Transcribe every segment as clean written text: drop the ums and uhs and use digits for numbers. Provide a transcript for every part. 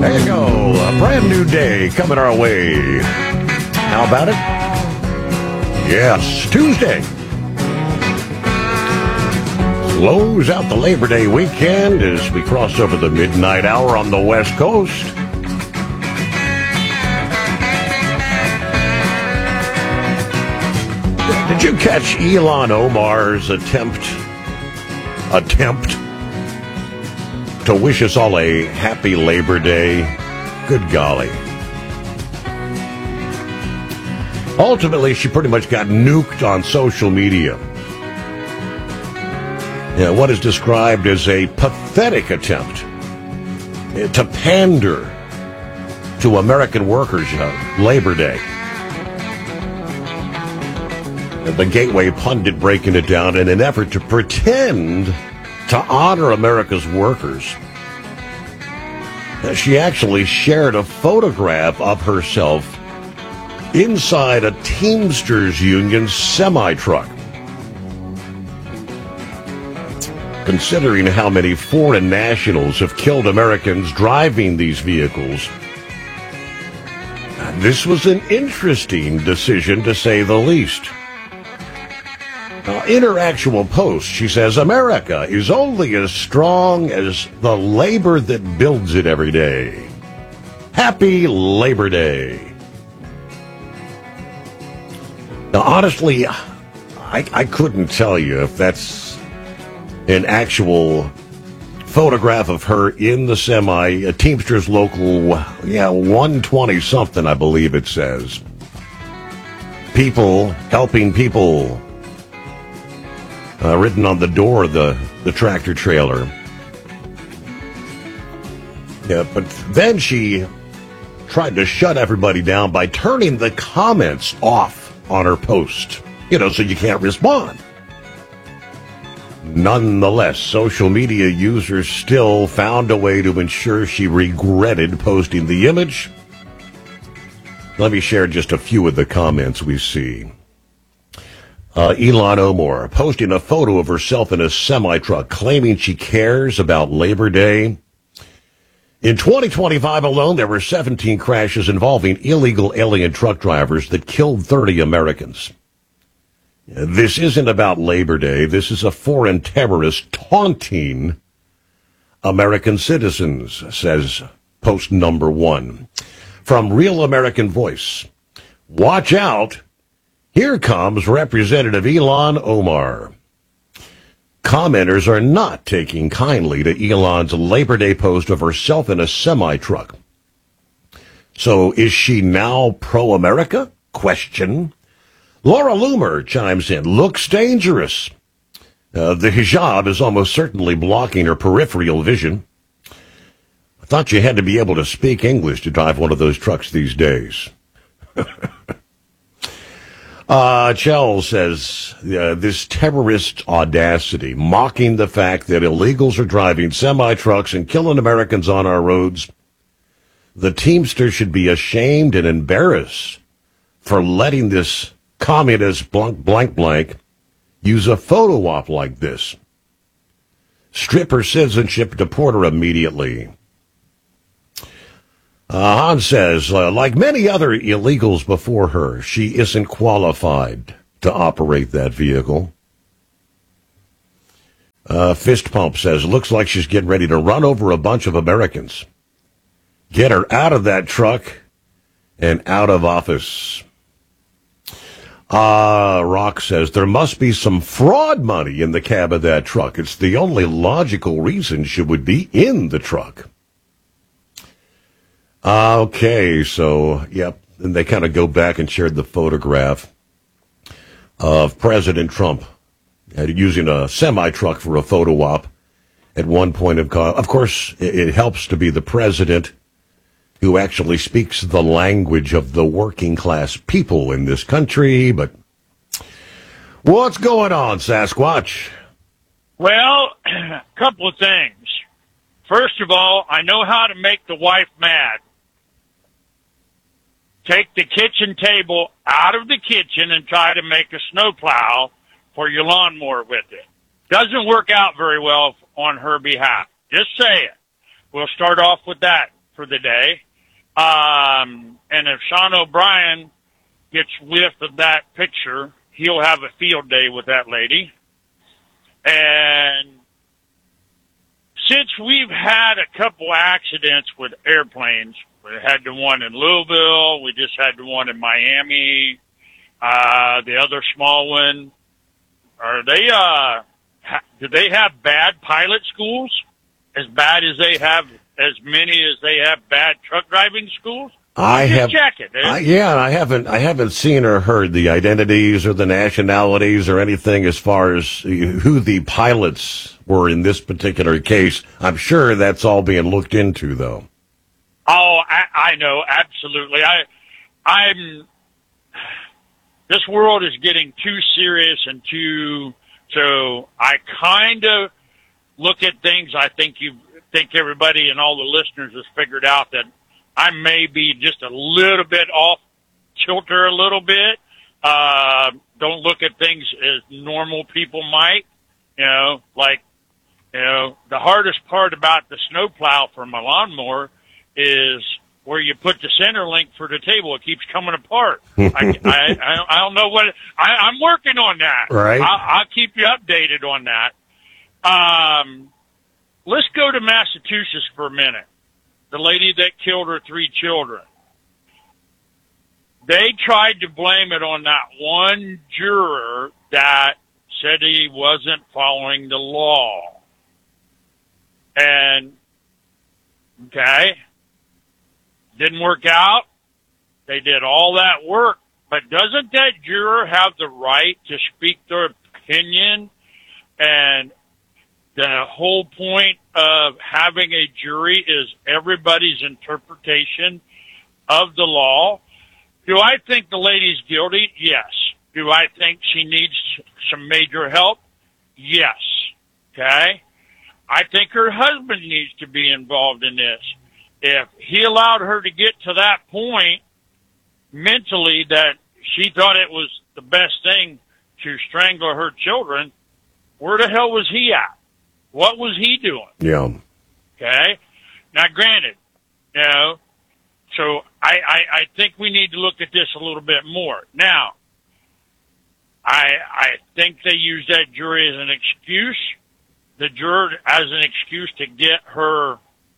There you go. A brand new day coming our way. How about it? Yes, Tuesday. Close out the Labor Day weekend as we cross over the midnight hour on the West Coast. Did you catch Ilhan Omar's attempt to wish us all a happy Labor Day? Good golly. Ultimately, she pretty much got nuked on social media. What is described as a pathetic attempt to pander to American workers Labor Day. The Gateway pundit breaking it down in an effort to pretend to honor America's workers. She actually shared a photograph of herself inside a Teamsters Union semi-truck. Considering how many foreign nationals have killed Americans driving these vehicles, this was an interesting decision to say the least. In her actual post, she says, America is only as strong as the labor that builds it every day. Happy Labor Day. Now, honestly, I couldn't tell you if that's an actual photograph of her in the semi, a Teamsters local, 120-something, I believe it says. People helping people. Written on the door of the tractor trailer. Yeah, but then she tried to shut everybody down by turning the comments off on her post, so you can't respond. Nonetheless, social media users still found a way to ensure she regretted posting the image. Let me share just a few of the comments we see. Ilhan Omar posting a photo of herself in a semi-truck claiming she cares about Labor Day. In 2025 alone, there were 17 crashes involving illegal alien truck drivers that killed 30 Americans. This isn't about Labor Day. This is a foreign terrorist taunting American citizens, says post number 1. From Real American Voice. Watch out. Here comes Representative Ilhan Omar. Commenters are not taking kindly to Ilhan's Labor Day post of herself in a semi-truck. So is she now pro-America? Question. Laura Loomer chimes in. Looks dangerous. The hijab is almost certainly blocking her peripheral vision. I thought you had to be able to speak English to drive one of those trucks these days. Chell says, this terrorist audacity, mocking the fact that illegals are driving semi-trucks and killing Americans on our roads. The Teamsters should be ashamed and embarrassed for letting this communist blank use a photo op like this. Strip her citizenship, deport her immediately. Han says, like many other illegals before her, she isn't qualified to operate that vehicle. Fist Pump says, looks like she's getting ready to run over a bunch of Americans. Get her out of that truck and out of office. Rock says, there must be some fraud money in the cab of that truck. It's the only logical reason she would be in the truck. Okay, so, yep, and they kind of go back and shared the photograph of President Trump using a semi-truck for a photo op at one point of course, it helps to be the president who actually speaks the language of the working class people in this country, but what's going on, Sasquatch? Well, a couple of things. First of all, I know how to make the wife mad. Take the kitchen table out of the kitchen and try to make a snowplow for your lawnmower with it. Doesn't work out very well on her behalf. Just say it. We'll start off with that. for the day. And if Sean O'Brien gets whiff of that picture, he'll have a field day with that lady. And since we've had a couple accidents with airplanes, we had the one in Louisville, we just had the one in Miami, the other small one. Are they, do they have bad pilot schools? As bad as they have, as many as they have bad truck driving schools? I haven't seen or heard the identities or the nationalities or anything as far as who the pilots were in this particular case. I'm sure that's all being looked into, though. Oh, I know, absolutely. This world is getting too serious and so I kind of look at things. I think everybody and all the listeners has figured out that I may be just a little bit off kilter a little bit. Don't look at things as normal people might, the hardest part about the snowplow for my lawnmower is where you put the center link for the table. It keeps coming apart. I don't know what, I'm working on that. Right. I'll keep you updated on that. Let's go to Massachusetts for a minute. The lady that killed her 3 children. They tried to blame it on that one juror that said he wasn't following the law. And, okay, didn't work out. They did all that work. But doesn't that juror have the right to speak their opinion? And the whole point of having a jury is everybody's interpretation of the law. Do I think the lady's guilty? Yes. Do I think she needs some major help? Yes. Okay? I think her husband needs to be involved in this. If he allowed her to get to that point mentally that she thought it was the best thing to strangle her children, where the hell was he at? What was he doing? Yeah. Okay? Now, granted, so I think we need to look at this a little bit more. Now, I think they use that jury as an excuse, the juror as an excuse to get her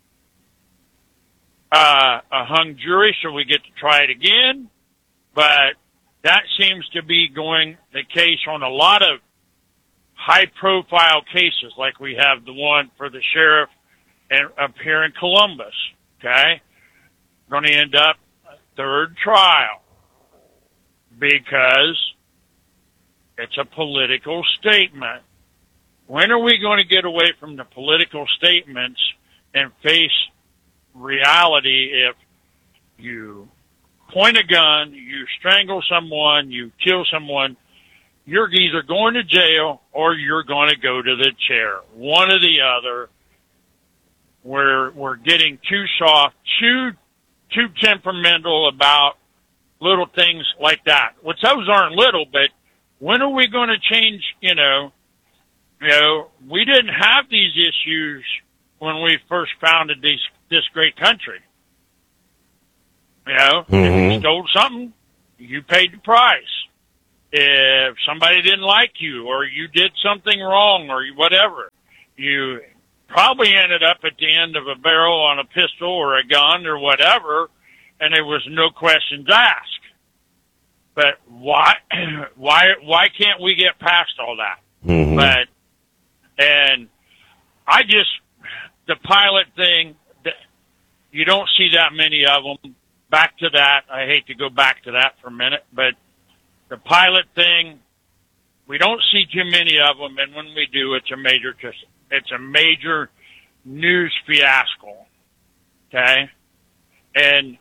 a hung jury so we get to try it again. But that seems to be going the case on a lot of high-profile cases, like we have the one for the sheriff up here in Columbus, okay? Going to end up a 3rd trial because it's a political statement. When are we going to get away from the political statements and face reality? If you point a gun, you strangle someone, you kill someone, you're either going to jail or you're going to go to the chair. One or the other. We're getting too soft, too temperamental about little things like that. Which those aren't little, but when are we going to change? We didn't have these issues when we first founded this great country. If you stole something, you paid the price. If somebody didn't like you or you did something wrong or whatever, you probably ended up at the end of a barrel on a pistol or a gun or whatever, and there was no questions asked. But why can't we get past all that? Mm-hmm. The pilot thing, you don't see that many of them. Back to that, I hate to go back to that for a minute, but the pilot thing, we don't see too many of them, and when we do, it's a major news fiasco. Okay? And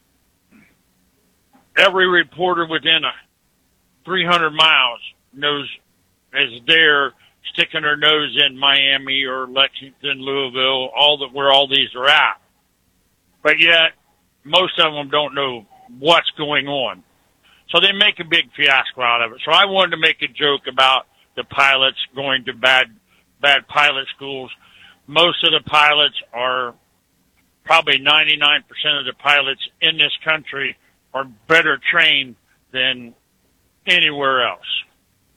every reporter within 300 miles is there sticking their nose in Miami or Lexington, Louisville, where all these are at. But yet, most of them don't know what's going on. So they make a big fiasco out of it. So I wanted to make a joke about the pilots going to bad pilot schools. Most of the pilots are probably 99% of the pilots in this country are better trained than anywhere else.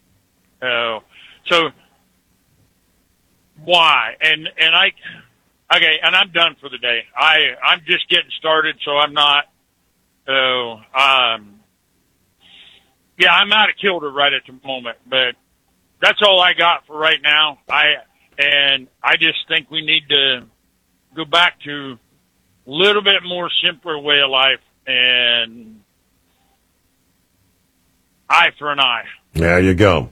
So why? And I'm done for the day. I'm just getting started, so I'm not. I'm out of kilter right at the moment, but that's all I got for right now. I just think we need to go back to a little bit more simpler way of life and eye for an eye. There you go.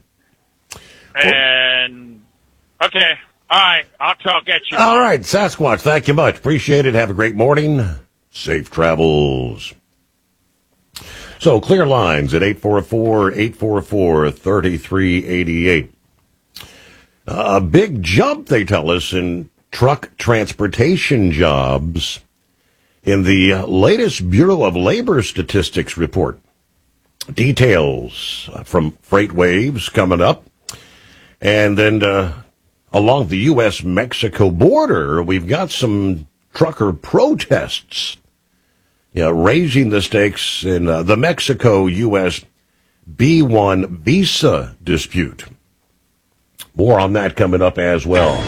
And okay, all right, I'll talk at you. All right, Sasquatch, thank you much. Appreciate it. Have a great morning. Safe travels. So, clear lines at 844-844-3388. A big jump, they tell us, in truck transportation jobs in the latest Bureau of Labor Statistics report. Details from FreightWaves coming up. And then along the U.S.-Mexico border, we've got some trucker protests. Raising the stakes in the Mexico-U.S. B-1 visa dispute. More on that coming up as well.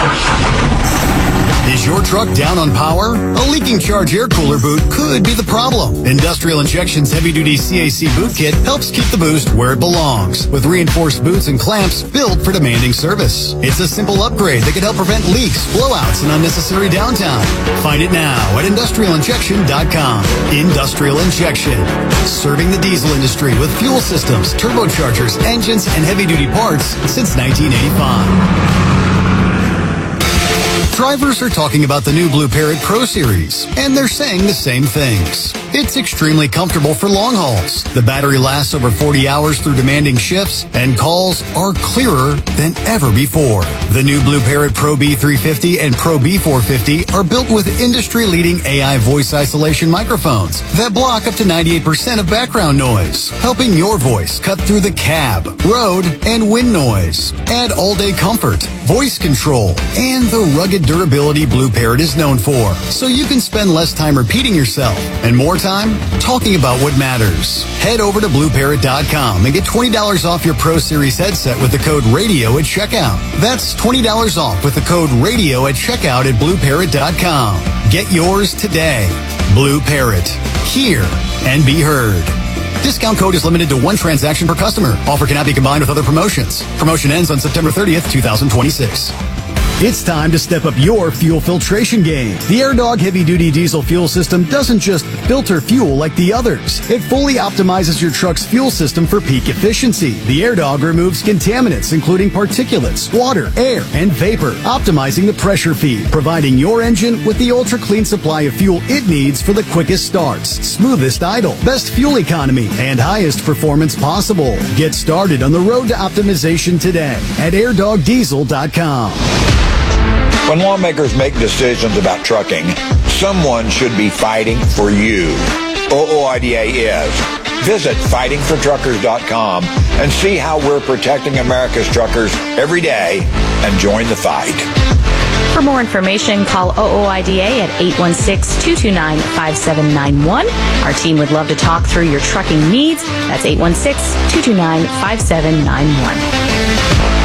Is your truck down on power? A leaking charge air cooler boot could be the problem. Industrial Injection's heavy-duty CAC boot kit helps keep the boost where it belongs, with reinforced boots and clamps built for demanding service. It's a simple upgrade that can help prevent leaks, blowouts, and unnecessary downtime. Find it now at industrialinjection.com. Industrial Injection, serving the diesel industry with fuel systems, turbochargers, engines, and heavy-duty parts since 1985. Drivers are talking about the new Blue Parrot Pro Series, and they're saying the same things. It's extremely comfortable for long hauls. The battery lasts over 40 hours through demanding shifts, and calls are clearer than ever before. The new Blue Parrot Pro B350 and Pro B450 are built with industry-leading AI voice isolation microphones that block up to 98% of background noise, helping your voice cut through the cab, road, and wind noise. Add all-day comfort, voice control, and the rugged durability Blue Parrot is known for, so you can spend less time repeating yourself and more time talking about what matters. Head over to BlueParrot.com and get $20 off your Pro Series headset with the code RADIO at checkout. That's $20 off with the code RADIO at checkout at BlueParrot.com. Get yours today. Blue Parrot. Hear and be heard. Discount code is limited to one transaction per customer. Offer cannot be combined with other promotions. Promotion ends on September 30th, 2026. It's time to step up your fuel filtration game. The AirDog heavy-duty diesel fuel system doesn't just filter fuel like the others. It fully optimizes your truck's fuel system for peak efficiency. The AirDog removes contaminants, including particulates, water, air, and vapor, optimizing the pressure feed, providing your engine with the ultra-clean supply of fuel it needs for the quickest starts, smoothest idle, best fuel economy, and highest performance possible. Get started on the road to optimization today at airdogdiesel.com. When lawmakers make decisions about trucking, someone should be fighting for you. OOIDA is. Visit fightingfortruckers.com and see how we're protecting America's truckers every day and join the fight. For more information, call OOIDA at 816-229-5791. Our team would love to talk through your trucking needs. That's 816-229-5791.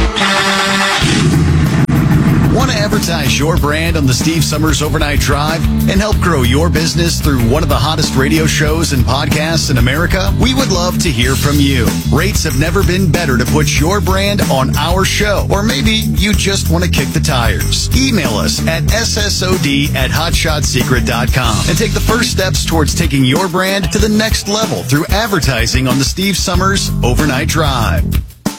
Want to advertise your brand on the Steve Summers Overnight Drive and help grow your business through one of the hottest radio shows and podcasts in America? We would love to hear from you. Rates have never been better to put your brand on our show, or maybe you just want to kick the tires. Email us at ssod@hotshotsecret.com and take the first steps towards taking your brand to the next level through advertising on the Steve Summers Overnight Drive.